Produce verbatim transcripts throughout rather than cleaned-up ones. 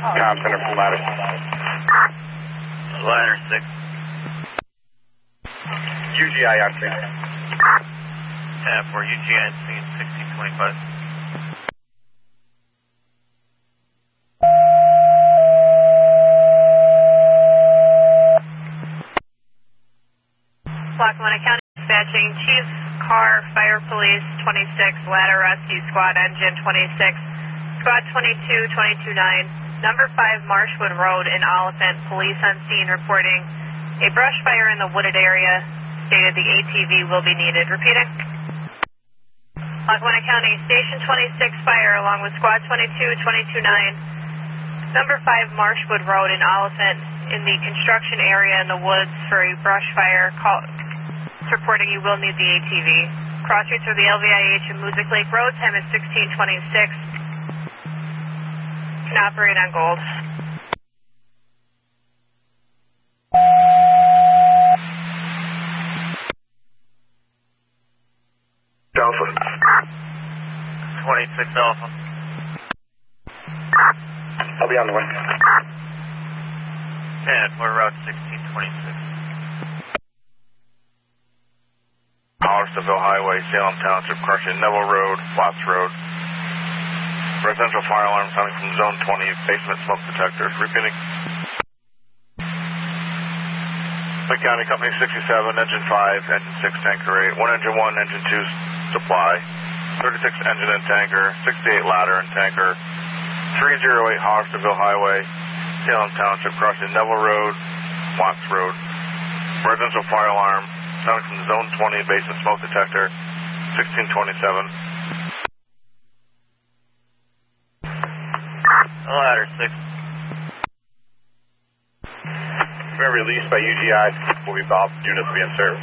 Comm Center from ladder. Ladder six. U G I on scene. ten four, U G I on scene, sixteen twenty-five. Lackawanna County dispatching, Chief Car, Fire Police twenty-six, Ladder Rescue Squad Engine twenty-six, Squad twenty-two, twenty-two nine, number five Marshwood Road in Oliphant, police on scene reporting a brush fire in the wooded area, stated the A T V will be needed. Repeating. Lackawanna County, Station twenty-six Fire along with Squad twenty-two, twenty-two nine, number five Marshwood Road in Oliphant in the construction area in the woods for a brush fire. Call, reporting you will need the A T V. Cross routes are the L V I H and Moosic Lake Road. Time is sixteen twenty-six. Can operate on gold. Alpha. twenty-six Alpha. I'll be on the way. ten four, route sixteen twenty-six. Hollisterville Highway, Salem Township, crushing Neville Road, Watts Road. Residential fire alarm sounding from zone twenty, basement smoke detector. Repeating. Lake County Company sixty-seven, engine five, engine six, tanker eight, one engine one, engine two supply, thirty-six engine and tanker, sixty-eight ladder and tanker, three oh eight Hollisterville Highway, Salem Township, crossing Neville Road, Watts Road. Residential fire alarm sounding from zone twenty, basement smoke detector, sixteen twenty-seven. Ladder six. Been released by U G I. Will be involved. Units will be in service.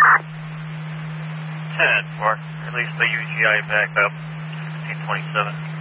ten four, released by U G I, back up, sixteen twenty-seven.